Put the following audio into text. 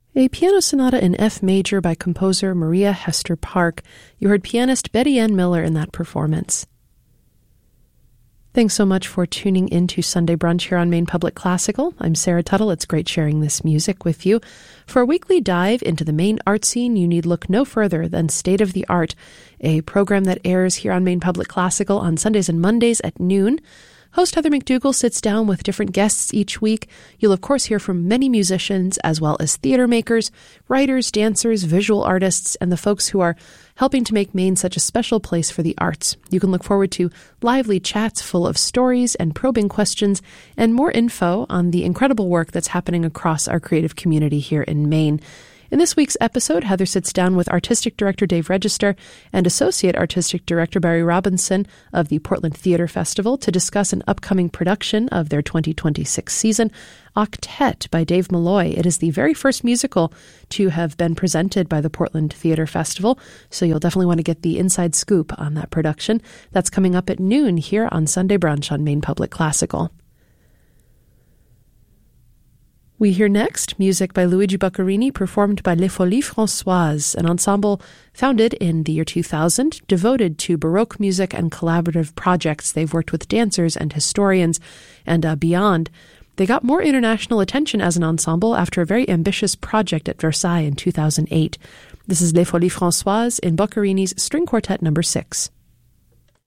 A piano sonata in F major by composer Maria Hester Park. You heard pianist Betty Ann Miller in that performance. Thanks so much for tuning in to Sunday Brunch here on Maine Public Classical. I'm Sarah Tuttle. It's great sharing this music with you. For a weekly dive into the Maine art scene, you need look no further than State of the Art, a program that airs here on Maine Public Classical on Sundays and Mondays at noon. Host Heather McDougall sits down with different guests each week. You'll, of course, hear from many musicians, as well as theater makers, writers, dancers, visual artists, and the folks who are helping to make Maine such a special place for the arts. You can look forward to lively chats full of stories and probing questions, and more info on the incredible work that's happening across our creative community here in Maine. In this week's episode, Heather sits down with Artistic Director Dave Register and Associate Artistic Director Barry Robinson of the Portland Theater Festival to discuss an upcoming production of their 2026 season, Octet by Dave Malloy. It is the very first musical to have been presented by the Portland Theater Festival, so you'll definitely want to get the inside scoop on that production. That's coming up at noon here on Sunday Brunch on Maine Public Classical. We hear next music by Luigi Boccherini performed by Les Folies Françoises, an ensemble founded in the year 2000, devoted to Baroque music and collaborative projects. They've worked with dancers and historians and beyond. They got more international attention as an ensemble after a very ambitious project at Versailles in 2008. This is Les Folies Françoises in Boccherini's String Quartet No. 6.